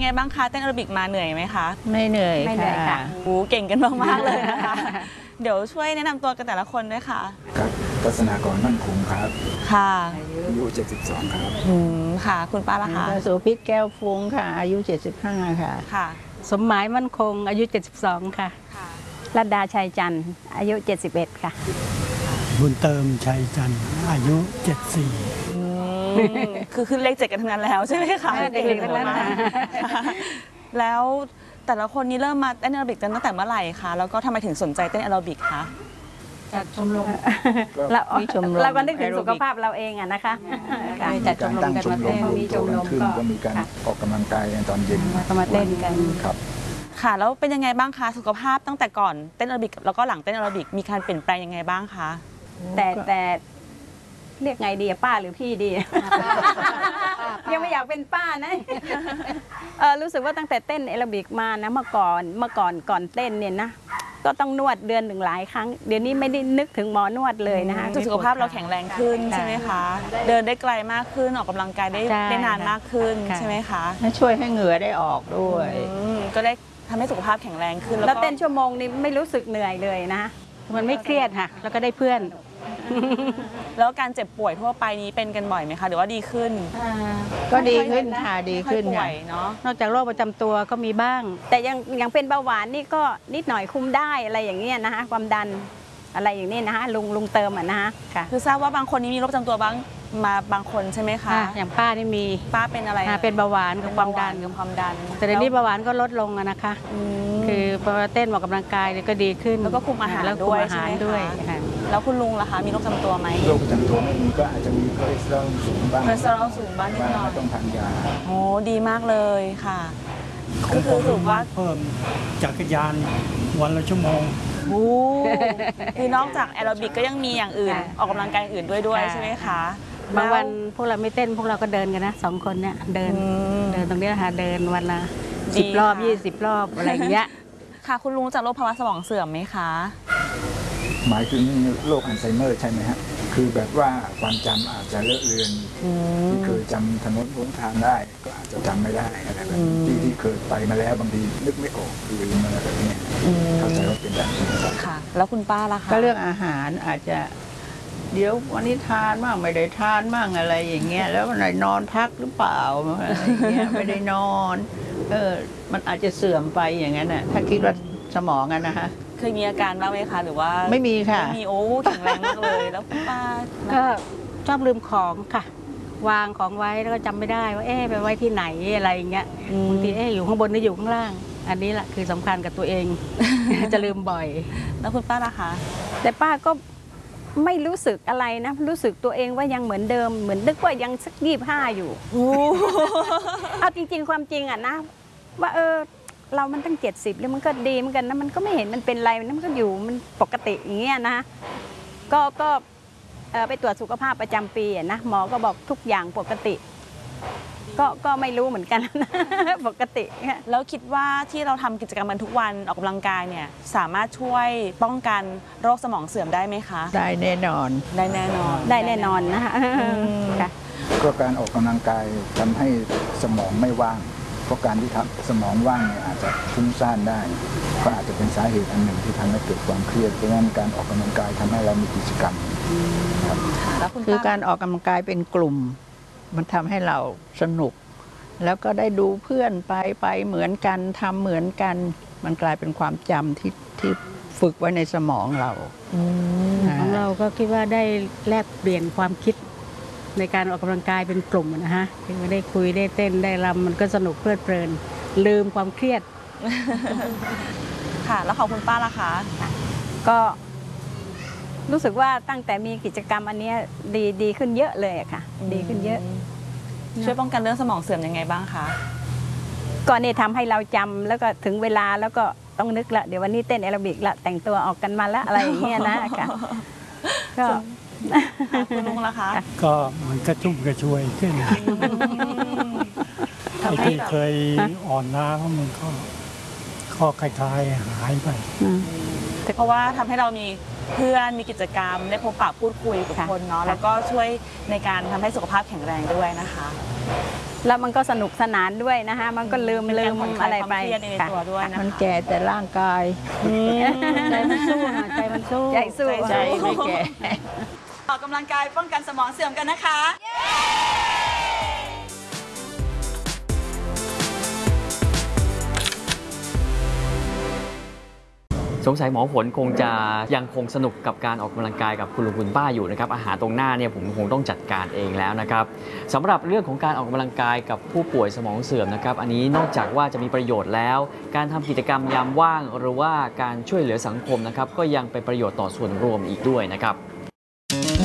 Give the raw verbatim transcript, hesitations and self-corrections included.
ไงบ้างคะเต้นแอโรบิกมาเหนื่อยไหมคะไม่เหนื่อยไม่เหนื่อยค่ะโอ้เก่งกันมากๆเลยนะคะเดี๋ยวช่วยแนะนำตัวกันแต่ละคนด้วยค่ะครับทัศนากรมั่นคงครับค่ะอายุเจ็ดสิบสองครับอืมค่ะคุณป้าล่ะคะสุพิษแก้วฟุ้งค่ะอายุเจ็ดสิบห้าค่ะค่ะสมหมายมั่นคงอายุเจ็ดสิบสองค่ะรัตดาชัยจันทร์อายุเจ็ดสิบเอ็ดค่ะบุญเติมชัยจันทร์อายุเจ็ดสิบสี่คือขึ้นเลขเจ็ดกันทั้งนั้นแล้วใช่ไหมคะเด็กๆทั้งนั้นแล้วแต่ละคนนี้เริ่มมาเต้นแอโรบิกตั้งแต่เมื่อไหร่คะแล้วก็ทำไมถึงสนใจเต้นแอโรบิกคะจัดชมรมเราเราก็นึกถึงสุขภาพเราเองอะนะคะจัดชมรมกันมาเต้นมีชมรมก็มีการออกกำลังกายตอนเย็นก็มาเต้นกันครับค่ะแล้วเป็นยังไงบ้างคะสุขภาพตั้งแต่ก่อนเต้นแอโรบิกแล้วก็หลังเต้นแอโรบิกมีการเปลี่ยนแปลงยังไงบ้างคะแต่แต่เรียกไงดีป้าหรือพี่ดียังไม่อยากเป็นป้านะรู้สึกว่าตั้งแต่เต้นแอโรบิกมานะเมื่อก่อนเมื่อก่อนก่อนเต้นเนี่ยนะก็ต้องนวดเดือนหนึ่งหลายครั้งเดี๋ยวนี้ไม่ได้นึกถึงหมอนวดเลยนะคะสุขภาพเราแข็งแรงขึ้นใช่ไหมคะเดินได้ไกลมากขึ้นออกกำลังกายได้ได้นานมากขึ้นใช่ไหมคะช่วยให้เหงื่อได้ออกด้วยก็ได้ทำให้สุขภาพแข็งแรงขึ้นแล้วเต้นชั่วโมงนี้ไม่รู้สึกเหนื่อยเลยนะมันไม่เครียดค่ะแล้วก็ได้เพื่อนแล้วการเจ็บป่วยทั่วไปนี้เป็นกันบ่อยไหมคะหรือว่าดีขึ้นก็ดีขึ้นค่ะดีขึ้นค่ะเนาะนอกจากโรคประจำตัวก็มีบ้างแต่ยังยังเป็นเบาหวานนี่ก็นิดหน่อยคุมได้อะไรอย่างเงี้ยนะคะความดันอะไรอย่างนี้นะคะลุงลุงเติมอ่ะนะคะค่ะคือทราบว่าบางคนนี้มีโรคประจำตัวบ้างมาบางคนใช่ไหมคะอย่างป้านี่มีป้าเป็นอะไรเป็นเบาหวานกับความดันกับความดันแต่ในนี้เบาหวานก็ลดลงนะคะคือพอเต้นออกกำลังกายก็ดีขึ้นแล้วก็คุมอาหารด้วยใช่ไหมด้วยแล้วคุณลุงล่ะคะมีโรคประจำตัวไหมโรคประจำตัวไม่มีก็อาจจะมีคอเลสเตอรอลสูงบ้างคอเลสเตอรอลสูงบ้างนิดหน่อยต้องทานยาโอ้ดีมากเลยค่ะก็คือสูงว่าเพิ่มจักรยานวันละชั่วโมงโอ้คือนอกจากแอโรบิกก็ยังมีอย่างอื่นออกกำลังกายอื่นด้วยด้วยใช่ไหมคะบางวันพวกเราไม่เต้นพวกเราก็เดินกันนะสองคนเนี่ยเดินเดินตรงนี้ค่ะเดินวันละสิบรอบยี่สิบรอบอะไรอย่างเงี้ยค่ะคุณลุงจากโรคภาวะสมองเสื่อมไหมคะหมายถึงโรคอัลไซเมอร์ใช่ไหมฮะคือแบบว่าความจำอาจจะเลอะเลือนที่เคยจำถนนหนทางได้ก็อาจจะจำไม่ได้อะไรแบบที่ที่เคยไปมาแล้วบางทีนึกไม่ออกลืมอะไรแบบนี้เข้าใจว่าเป็นแบบนี้ค่ะแล้วคุณป้าล่ะคะก็เรื่องอาหารอาจจะเดี๋ยววันนี้ทานบ้างไม่ได้ทานบ้างอะไรอย่างเงี้ยแล้ววันไหนนอนพักหรือเปล่าอะไรเงี้ยไม่ได้นอนเออมันอาจจะเสื่อมไปอย่างนั้นน่ะถ้าคิดว่าสมองกันนะคะเคยมีอาการบ้างไหมคะหรือว่าไม่มีค่ะไม่มีโอ้แข็งแรงมากเลยแล้วป้าก็ชอบลืมของค่ะวางของไว้แล้วก็จำไม่ได้ว่าเอ๊ะไปไว้ที่ไหนอะไรอย่างเงี้ยบางทีเอ๊ะอยู่ข้างบนหรืออยู่ข้างล่างอันนี้แหละคือสำคัญกับตัวเองจะลืมบ่อยแล้วคุณป้าล่ะคะแต่ป้าก็ไม่รู้สึกอะไรนะรู้สึกตัวเองว่ายังเหมือนเดิมเหมือนนึกว่ายังสักยี่สิบห้าอยู่เอาจริงๆความจริงอ่ะนะว่าเออเรามันตั้งเจ็ดสิบแล้วมันก็ดีเหมือนกันนะมันก็ไม่เห็นมันเป็นไรมันก็อยู่มันปกติอย่างเงี้ยนะก็ก็ไปตรวจสุขภาพประจำปีนะหมอก็บอกทุกอย่างปกติก็ก็ไม่รู้เหมือนกันนะปกติแล้วคิดว่าที่เราทำกิจกรรมกันทุกวันออกกำลังกายเนี่ยสามารถช่วยป้องกันโรคสมองเสื่อมได้ไหมคะได้แน่นอนได้แน่นอนได้แน่นอนนะคะก็การออกกำลังกายทำให้สมองไม่ว่างเพราะการที่ทำสมองว่างเนี่ยอาจจะฟุ้งซ่านได้ก็อาจจะเป็นสาเหตุอันหนึ่งที่ทำให้เกิดความเครียดเพราะฉะนั้นการออกกำลังกายทำให้เรามีกิจกรรมคือการออกกำลังกายเป็นกลุ่มมันทำให้เราสนุกแล้วก็ได้ดูเพื่อนไปไปเหมือนกันทำเหมือนกันมันกลายเป็นความจำที่ที่ฝึกไว้ในสมองเราของเราก็คิดว่าได้แลกเปลี่ยนความคิดในการออกกำลังกายเป็นกลุ่มนะฮะคือได้คุยได้เต้นได้รำมันก็สนุกเพลิดเพลินลืมความเครียดค่ะแล้วของคุณป้าล่ะคะก็รู้สึกว่าตั้งแต่มีกิจกรรมอันนี้ดีดีขึ้นเยอะเลยค่ะดีขึ้นเยอะช่วยป้องกันเรื่องสมองเสื่อมยังไงบ้างคะก็เนี่ยทำให้เราจำแล้วก็ถึงเวลาแล้วก็ต้องนึกละเดี๋ยววันนี้เต้นแอโรบิกละแต่งตัวออกกันมาละอะไรอย่างเงี้ยนะค่ะก็คุณลุงล่ะคะก็มันกระชุ่มกระชวยขึ้นไอ้ที่เคยอ่อนล้ามันก็ข้อคลายๆหายไปเพราะว่าทำให้เรามีเพื่อนมีกิจกรรมได้พบปะพูดคุยกับคนเนาะแล้วก็ช่วยในการทำให้สุขภาพแข็งแรงด้วยนะคะแล้วมันก็สนุกสนานด้วยนะคะมันก็ลืมเป็นลืการมผ่อนคลาอะยไรความไปเครียดในค่ะตัวด้วยนะมันคะแก่แต่ร่างกายใจมันสู้ค่ะใจมันสู้ใจสู้ใจไม่แก่ออกกำลังกายป้องกันสมองเสื่อมกันนะคะสงสัยหมอฝนคงจะยังคงสนุกกับการออกกำลังกายกับคุณลุงคุณป้าอยู่นะครับอาหารตรงหน้าเนี่ยผมคงต้องจัดการเองแล้วนะครับสำหรับเรื่องของการออกกำลังกายกับผู้ป่วยสมองเสื่อมนะครับอันนี้นอกจากว่าจะมีประโยชน์แล้ว การทำกิจกรรมยามว่างหรือว่าการช่วยเหลือสังคมนะครับก็ยังเป็นประโยชน์ต่อส่วนรวมอีกด้วยนะครับ